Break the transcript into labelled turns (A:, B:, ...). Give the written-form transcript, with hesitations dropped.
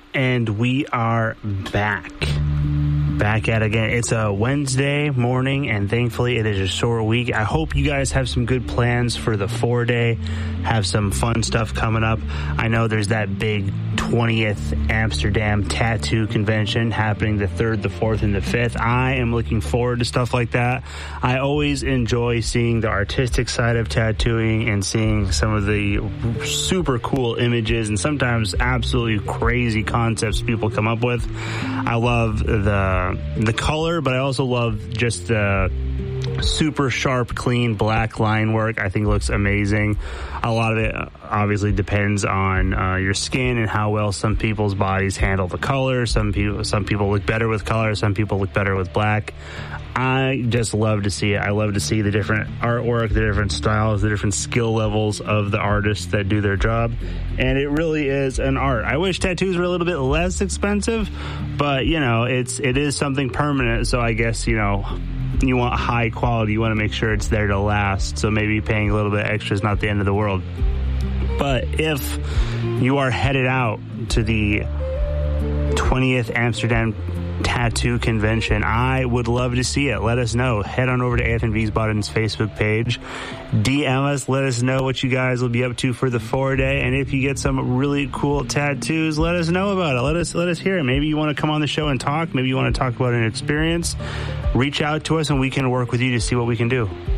A: And we are back at it again. It's a Wednesday morning, and thankfully it is a short week. I hope you guys have some good plans for the 4-day, have some fun stuff coming up. I know there's that big 20th Amsterdam Tattoo Convention happening the 3rd, the 4th, and the 5th. I am looking forward to stuff like that. I always enjoy seeing the artistic side of tattooing and seeing some of the super cool images and sometimes absolutely crazy concepts people come up with. I love the color, but I also love just the super sharp, clean black line work. I think it looks amazing. A lot of it obviously depends on your skin and how well some people's bodies handle the color. Some people look better with color. Some people look better with black. I just love to see it. I love to see the different artwork, the different styles, the different skill levels of the artists that do their job. And it really is an art. I wish tattoos were a little bit less expensive, but, you know, it is something permanent. So I guess, you know, you want high quality. You want to make sure it's there to last. So maybe paying a little bit extra is not the end of the world. But if you are headed out to the 20th Amsterdam Tattoo Convention, I would love to see it. Let us know. Head on over to Anthony Wiesbaden's Facebook page. DM us. Let us know what you guys will be up to for the 4-day. And if you get some really cool tattoos, let us know about it. Let us hear it. Maybe you want to come on the show and talk. Maybe you want to talk about an experience. Reach out to us and we can work with you to see what we can do.